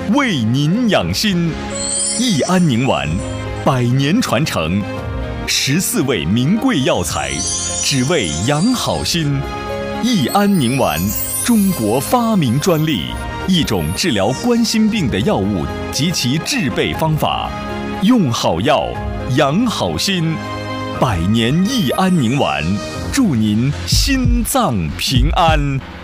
为您养心。益安宁丸，100年传承，14味名贵药材，只为养好心。益安宁丸，中国发明专利，一种治疗冠心病的药物及其制备方法。用好药，养好心。100年益安宁丸，祝您心脏平安。